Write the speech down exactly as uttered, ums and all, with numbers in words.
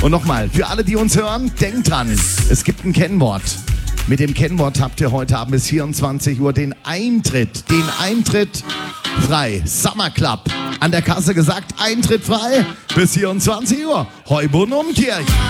Und nochmal, für alle, die uns hören, denkt dran, es gibt ein Kennwort. Mit dem Kennwort habt ihr heute Abend bis vierundzwanzig Uhr den Eintritt, den Eintritt frei. Summer Club. An der Kasse gesagt, Eintritt frei bis vierundzwanzig Uhr. Heubun Umkirch.